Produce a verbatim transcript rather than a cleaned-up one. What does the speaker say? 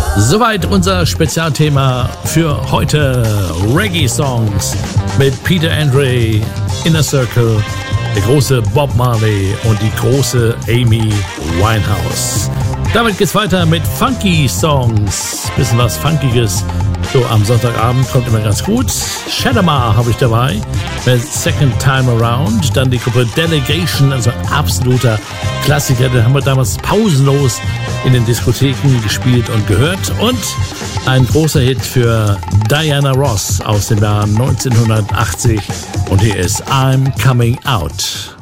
Soweit unser Spezialthema für heute. Reggae-Songs mit Peter Andre, Inner Circle, der große Bob Marley und die große Amy Winehouse. Damit geht's weiter mit Funky-Songs. Bisschen was Funkiges. So am Sonntagabend kommt immer ganz gut. Shaddamar habe ich dabei mit Second Time Around. Dann die Gruppe Delegation, also ein absoluter Klassiker. Den haben wir damals pausenlos in den Diskotheken gespielt und gehört. Und ein großer Hit für Diana Ross aus dem Jahr neunzehnhundertachtzig. Und hier ist I'm Coming Out.